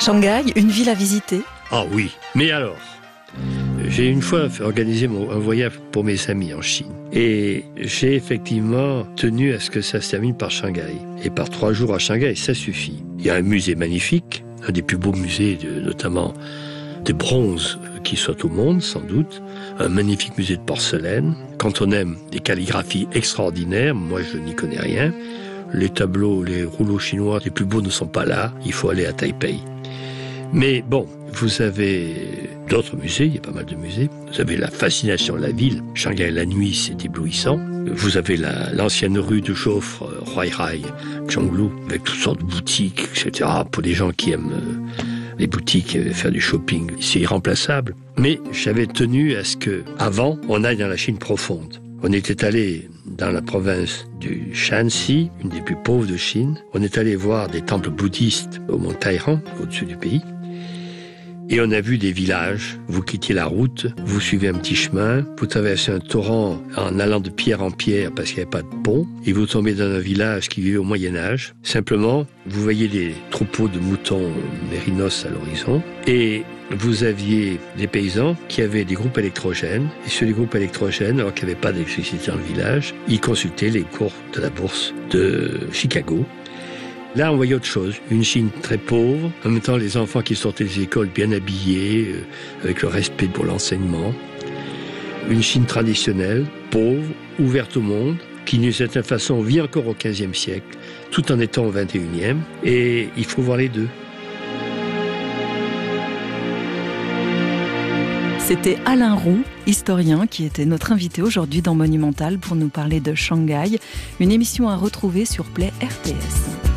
Shanghai, une ville à visiter? Ah oui, mais alors, j'ai une fois organisé un voyage pour mes amis en Chine. Et j'ai effectivement tenu à ce que ça se termine par Shanghai. Et par 3 jours à Shanghai, ça suffit. Il y a un musée magnifique, un des plus beaux musées, notamment de bronze qui soit au monde, sans doute. Un magnifique musée de porcelaine. Quand on aime des calligraphies extraordinaires, moi je n'y connais rien. Les tableaux, les rouleaux chinois les plus beaux ne sont pas là. Il faut aller à Taipei. Mais bon, vous avez d'autres musées, il y a pas mal de musées. Vous avez la fascination de la ville. Shanghai, la nuit, c'est éblouissant. Vous avez l'ancienne rue de Joffre, Huaihai, Zhonglu, avec toutes sortes de boutiques, etc. Pour des gens qui aiment les boutiques, faire du shopping, c'est irremplaçable. Mais j'avais tenu à ce que, avant, on aille dans la Chine profonde. On était allé dans la province du Shanxi, une des plus pauvres de Chine. On est allé voir des temples bouddhistes au mont Taïran, au-dessus du pays. Et on a vu des villages. Vous quittez la route, vous suivez un petit chemin, vous traversez un torrent en allant de pierre en pierre parce qu'il n'y avait pas de pont, et vous tombez dans un village qui vivait au Moyen-Âge. Simplement, vous voyez des troupeaux de moutons mérinos à l'horizon, et vous aviez des paysans qui avaient des groupes électrogènes, et sur les groupes électrogènes, alors qu'il n'y avait pas d'électricité dans le village, ils consultaient les cours de la bourse de Chicago. Là, on voyait autre chose. Une Chine très pauvre. En même temps, les enfants qui sortaient des écoles bien habillés, avec le respect pour l'enseignement. Une Chine traditionnelle, pauvre, ouverte au monde, qui d'une certaine façon vit encore au XVe siècle, tout en étant au XXIe. Et il faut voir les deux. C'était Alain Roux, historien, qui était notre invité aujourd'hui dans Monumental pour nous parler de Shanghai. Une émission à retrouver sur Play RTS.